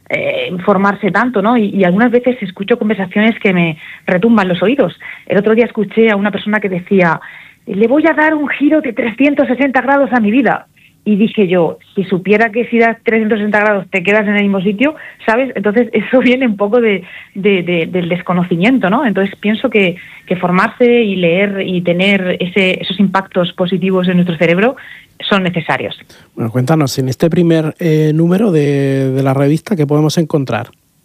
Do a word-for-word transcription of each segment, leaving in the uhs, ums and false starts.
eh, formarse tanto, ¿no? Y, y algunas veces escucho conversaciones que me retumban los oídos. El otro día escuché a una persona que decía, le voy a dar un giro de trescientos sesenta grados a mi vida. Y dije yo, si supiera que si das trescientos sesenta grados te quedas en el mismo sitio, ¿sabes? Entonces eso viene un poco de, de, de, del desconocimiento, ¿no? Entonces pienso que, que formarse y leer y tener ese, esos impactos positivos en nuestro cerebro son necesarios. Bueno, cuéntanos, en este primer eh, número de, de la revista, ¿qué podemos encontrar?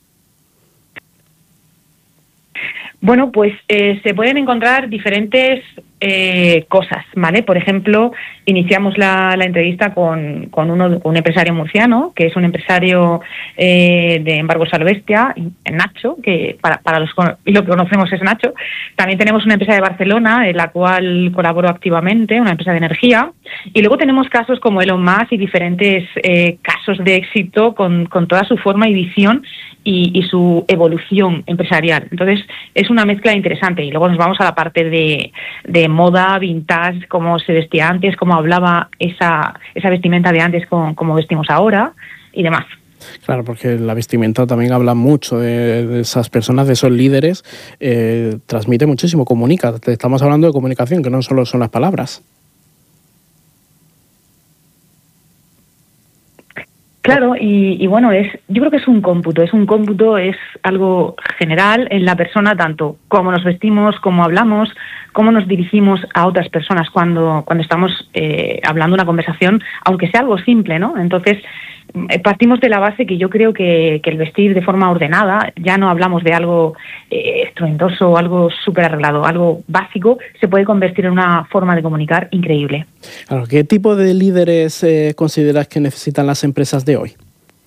Bueno, pues eh, se pueden encontrar diferentes eh, cosas, ¿vale? Por ejemplo, iniciamos la, la entrevista con, con uno, un empresario murciano, que es un empresario eh, de embargos a lo bestia, Nacho, que para, para los lo que conocemos es Nacho. También tenemos una empresa de Barcelona, en la cual colaboro activamente, una empresa de energía. Y luego tenemos casos como Elon Musk y diferentes eh, casos de éxito con, con toda su forma y visión y, y su evolución empresarial. Entonces, es una mezcla interesante. Y luego nos vamos a la parte de, de moda, vintage, cómo se vestía antes, cómo hablaba esa, esa vestimenta de antes con cómo vestimos ahora y demás. Claro, porque la vestimenta también habla mucho de, de esas personas, de esos líderes, eh, transmite muchísimo, comunica. Estamos hablando de comunicación, que no solo son las palabras. Claro, y, y bueno, es, yo creo que es un cómputo, es un cómputo, es algo general en la persona, tanto cómo nos vestimos, cómo hablamos, cómo nos dirigimos a otras personas cuando, cuando estamos eh, hablando una conversación, aunque sea algo simple, ¿no? Entonces, partimos de la base que yo creo que, que el vestir de forma ordenada, ya no hablamos de algo eh, estruendoso o algo súper arreglado, algo básico, se puede convertir en una forma de comunicar increíble. Claro, ¿qué tipo de líderes eh, consideras que necesitan las empresas de hoy?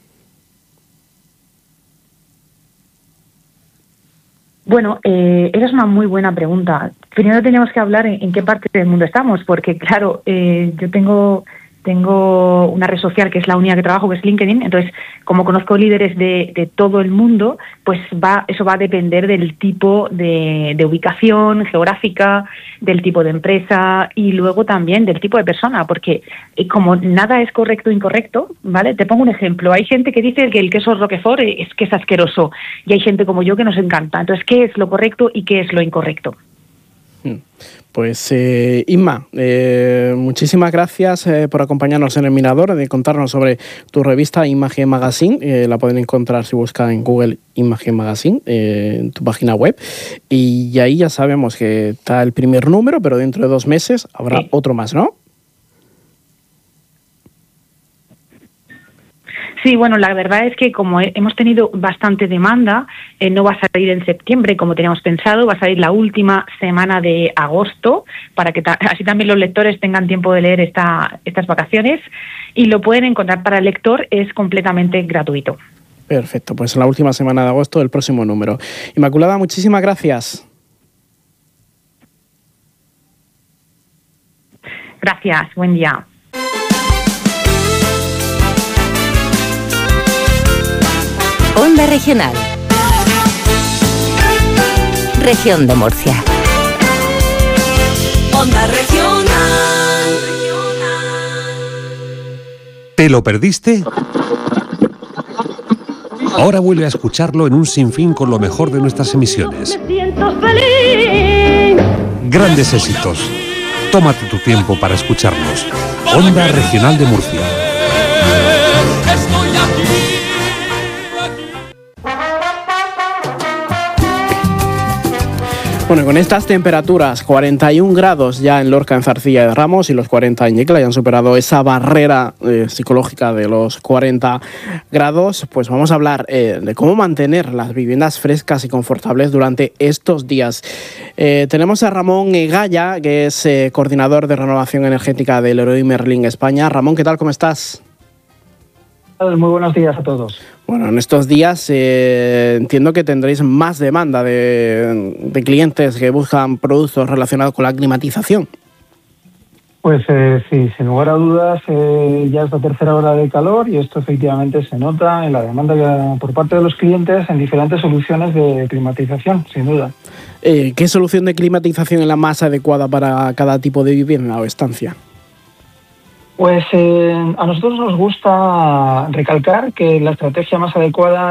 Bueno, eh, esa es una muy buena pregunta. Primero tenemos que hablar en, en qué parte del mundo estamos, porque claro, eh, yo tengo... Tengo una red social que es la única que trabajo, que es LinkedIn. Entonces, como conozco líderes de, de todo el mundo, pues va, eso va a depender del tipo de, de ubicación geográfica, del tipo de empresa y luego también del tipo de persona, porque como nada es correcto o incorrecto, ¿vale? Te pongo un ejemplo. Hay gente que dice que el queso Roquefort es que es asqueroso y hay gente como yo que nos encanta. Entonces, ¿qué es lo correcto y qué es lo incorrecto? Pues eh, Inma, eh, muchísimas gracias eh, por acompañarnos en El Mirador, de contarnos sobre tu revista Imagen Magazine. Eh, la pueden encontrar si buscan en Google Imagen Magazine, eh, en tu página web. Y ahí ya sabemos que está el primer número, pero dentro de dos meses habrá sí. otro más, ¿no? Sí, bueno, la verdad es que como hemos tenido bastante demanda, eh, no va a salir en septiembre como teníamos pensado, va a salir la última semana de agosto, para que ta- así también los lectores tengan tiempo de leer esta, estas vacaciones, y lo pueden encontrar para el lector, es completamente gratuito. Perfecto, pues la última semana de agosto del próximo número. Inmaculada, muchísimas gracias. Gracias, buen día. Onda Regional. Región de Murcia. Onda Regional. ¿Te lo perdiste? Ahora vuelve a escucharlo en un sinfín con lo mejor de nuestras emisiones. Grandes éxitos. Tómate tu tiempo para escucharnos. Onda Regional de Murcia. Estoy aquí. Bueno, con estas temperaturas, cuarenta y un grados ya en Lorca, en Zarcilla de Ramos, y los cuarenta en Yecla, ya han superado esa barrera eh, psicológica de los cuarenta grados, pues vamos a hablar eh, de cómo mantener las viviendas frescas y confortables durante estos días. Eh, tenemos a Ramón Egaya, que es eh, coordinador de renovación energética del Leroy Merlin España. Ramón, ¿qué tal? ¿Cómo estás? Muy buenos días a todos. Bueno, en estos días eh, entiendo que tendréis más demanda de, de clientes que buscan productos relacionados con la climatización. Pues eh, sí, sin lugar a dudas, eh, ya es la tercera hora de calor y esto efectivamente se nota en la demanda por parte de los clientes en diferentes soluciones de climatización, sin duda. Eh, ¿Qué solución de climatización es la más adecuada para cada tipo de vivienda o estancia? Pues eh, a nosotros nos gusta recalcar que la estrategia más adecuada